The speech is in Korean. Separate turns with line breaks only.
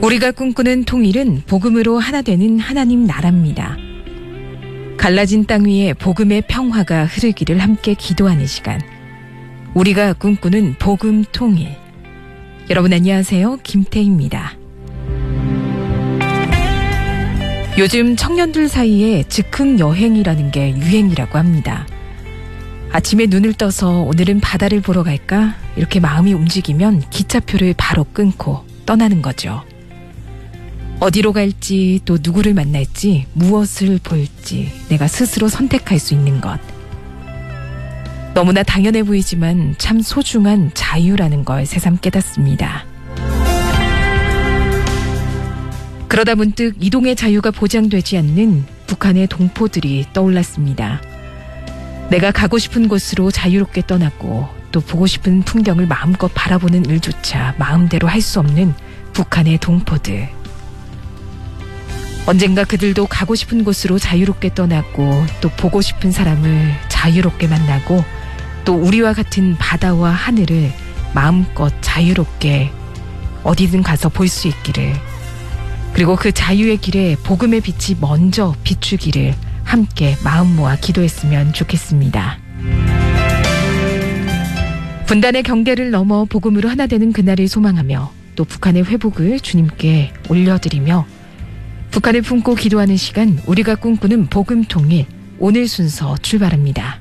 우리가 꿈꾸는 통일은 복음으로 하나 되는 하나님 나라입니다. 갈라진 땅 위에 복음의 평화가 흐르기를 함께 기도하는 시간. 우리가 꿈꾸는 복음 통일. 여러분 안녕하세요. 김태희입니다. 요즘 청년들 사이에 즉흥 여행이라는 게 유행이라고 합니다. 아침에 눈을 떠서 오늘은 바다를 보러 갈까? 이렇게 마음이 움직이면 기차표를 바로 끊고 떠나는 거죠. 어디로 갈지, 또 누구를 만날지, 무엇을 볼지 내가 스스로 선택할 수 있는 것. 너무나 당연해 보이지만 참 소중한 자유라는 걸 새삼 깨닫습니다. 그러다 문득 이동의 자유가 보장되지 않는 북한의 동포들이 떠올랐습니다. 내가 가고 싶은 곳으로 자유롭게 떠나고 또 보고 싶은 풍경을 마음껏 바라보는 일조차 마음대로 할 수 없는 북한의 동포들. 언젠가 그들도 가고 싶은 곳으로 자유롭게 떠나고 또 보고 싶은 사람을 자유롭게 만나고 또 우리와 같은 바다와 하늘을 마음껏 자유롭게 어디든 가서 볼 수 있기를, 그리고 그 자유의 길에 복음의 빛이 먼저 비추기를 함께 마음 모아 기도했으면 좋겠습니다. 분단의 경계를 넘어 복음으로 하나 되는 그날을 소망하며 또 북한의 회복을 주님께 올려드리며 북한을 품고 기도하는 시간, 우리가 꿈꾸는 복음 통일, 오늘 순서 출발합니다.